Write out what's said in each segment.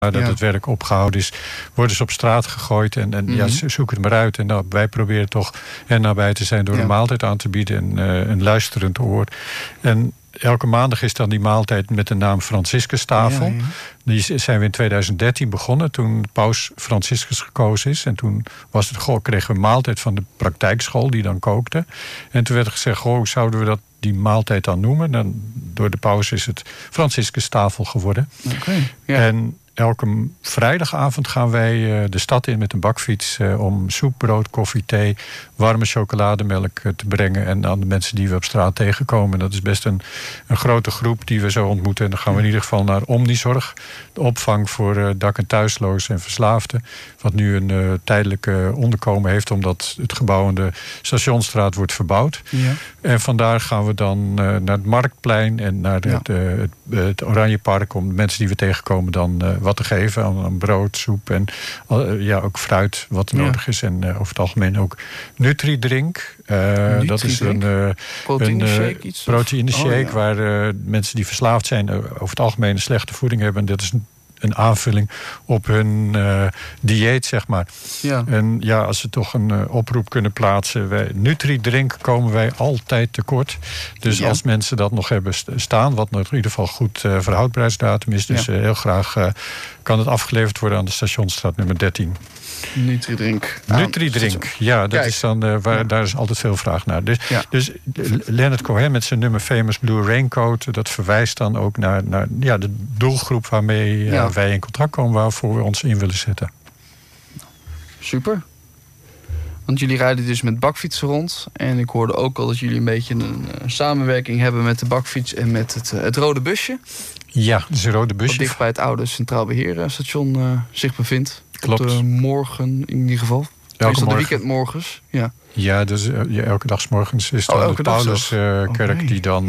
dat het werk opgehouden is, worden ze op straat gegooid. En zoek het maar uit. En wij proberen toch hen nabij te zijn door een maaltijd aan te bieden en een luisterend oor. En elke maandag is dan die maaltijd met de naam Franciscustafel. Ja. Die zijn we in 2013 begonnen, toen paus Franciscus gekozen is. En toen kregen we een maaltijd van de praktijkschool die dan kookte. En toen werd er gezegd, hoe zouden we die maaltijd dan noemen? Dan, door de paus is het Franciscustafel geworden. Okay, En elke vrijdagavond gaan wij de stad in met een bakfiets om soep, brood, koffie, thee, warme chocolademelk te brengen. En aan de mensen die we op straat tegenkomen. Dat is best een grote groep die we zo ontmoeten. En dan gaan we in ieder geval naar Omnizorg. De opvang voor dak- en thuislozen en verslaafden. Wat nu een tijdelijke onderkomen heeft, omdat het gebouw aan de Stationsstraat wordt verbouwd. Ja. En vandaar gaan we dan naar het Marktplein en naar het Oranjepark om de mensen die we tegenkomen dan wat te geven aan brood, soep en ook fruit wat nodig is. En over het algemeen ook Nutri-drink. Dat is een proteïne shake waar mensen die verslaafd zijn over het algemeen een slechte voeding hebben. En dat is een aanvulling op hun dieet, zeg maar. Ja. En als ze toch een oproep kunnen plaatsen. Nutri-drink komen wij altijd tekort. Dus als mensen dat nog hebben staan, wat nog in ieder geval goed verhoudbaarheidsdatum is. Dus heel graag kan het afgeleverd worden aan de Stationsstraat nummer 13. Nutri-drink. Dat is dan daar is altijd veel vraag naar. Dus Leonard Cohen met zijn nummer Famous Blue Raincoat, dat verwijst dan ook naar de doelgroep waarmee wij in contact komen, waarvoor we ons in willen zetten. Super. Want jullie rijden dus met bakfietsen rond. En ik hoorde ook al dat jullie een beetje een samenwerking hebben met de bakfiets en met het rode busje. Ja, dat is een rode busje. Wat dicht bij het oude Centraal Beheerstation zich bevindt. Klopt. Op de morgen in ieder geval. Meestal de weekendmorgens. Ja, dus elke dag 's morgens is dan de Pauluskerk die dan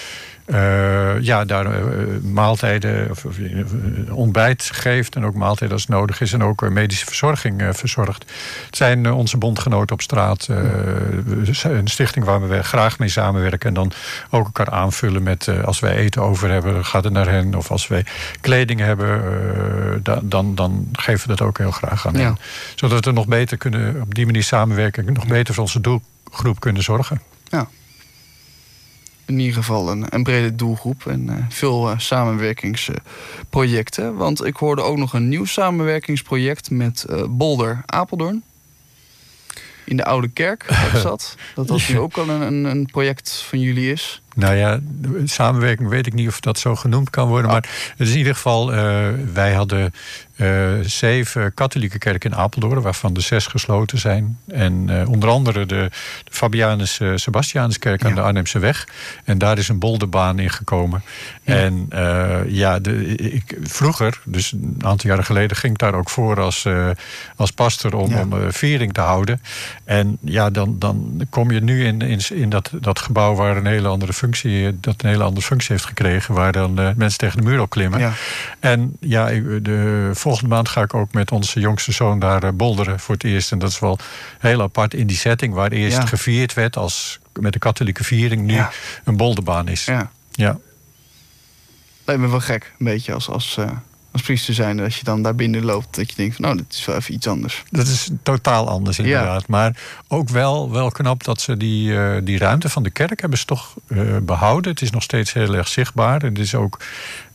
daar maaltijden of ontbijt geeft en ook maaltijden als het nodig is en ook medische verzorging verzorgt. Het zijn onze bondgenoten op straat, een stichting waar we graag mee samenwerken en dan ook elkaar aanvullen met als wij eten over hebben, dan gaat het naar hen, of als wij kleding hebben, dan geven we dat ook heel graag aan hen. Zodat we nog beter kunnen op die manier samenwerken en nog beter voor onze doelgroep kunnen zorgen. Ja. In ieder geval een brede doelgroep en veel samenwerkingsprojecten. Want ik hoorde ook nog een nieuw samenwerkingsproject met Bolder Apeldoorn. In de Oude Kerk waar ik zat. Dat nu ook al een project van jullie is. Nou ja, samenwerking weet ik niet of dat zo genoemd kan worden. Maar het is in ieder geval, wij hadden 7 katholieke kerken in Apeldoorn, waarvan de 6 gesloten zijn. En onder andere de Fabianus Sebastianuskerk aan de Arnhemse weg. En daar is een bolderbaan in gekomen. Ja. En vroeger, dus een aantal jaren geleden, ging ik daar ook voor als pastor om viering te houden. En dan kom je nu in dat gebouw waar een hele andere functie heeft gekregen, waar dan mensen tegen de muur op klimmen. Ja. En de volgende maand ga ik ook met onze jongste zoon daar bolderen voor het eerst. En dat is wel heel apart in die setting waar eerst gevierd werd met de katholieke viering, nu een bolderbaan is. Ja. Lijkt me wel gek, een beetje als priester zijn, dat je dan daar binnen loopt, dat je denkt van, dit is wel even iets anders. Dat is totaal anders inderdaad. Ja. Maar ook wel knap dat ze die ruimte van de kerk hebben ze toch behouden. Het is nog steeds heel erg zichtbaar. Het is ook,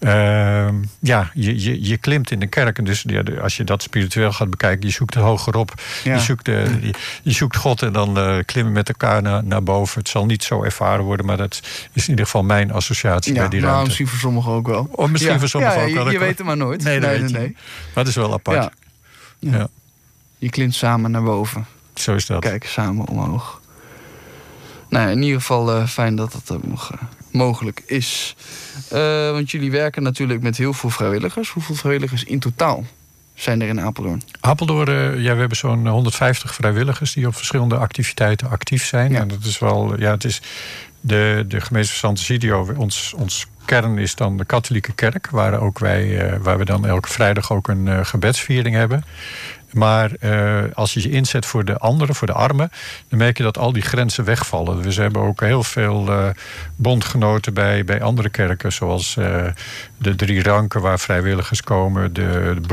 je klimt in de kerk. En dus als je dat spiritueel gaat bekijken, je zoekt het hogerop. Ja. Je zoekt God en dan klimmen met elkaar naar boven. Het zal niet zo ervaren worden, maar dat is in ieder geval mijn associatie bij die ruimte. Misschien voor sommigen ook wel. Of misschien voor sommigen ook wel. Je weet het maar nooit. Nee. Maar het is wel apart. Ja. Je klimt samen naar boven. Zo is dat. Kijk, samen omhoog. Nou, in ieder geval fijn dat dat ook nog mogelijk is. Want jullie werken natuurlijk met heel veel vrijwilligers. Hoeveel vrijwilligers in totaal zijn er in Apeldoorn? Apeldoorn, we hebben zo'n 150 vrijwilligers die op verschillende activiteiten actief zijn. Ja. En dat is wel, het is de gemeente Sant'Egidio, ons kern is dan de katholieke kerk, waar we dan elke vrijdag ook een gebedsviering hebben. Maar als je je inzet voor de anderen, voor de armen, dan merk je dat al die grenzen wegvallen. Dus we hebben ook heel veel bondgenoten bij andere kerken, zoals de 3 ranken waar vrijwilligers komen, de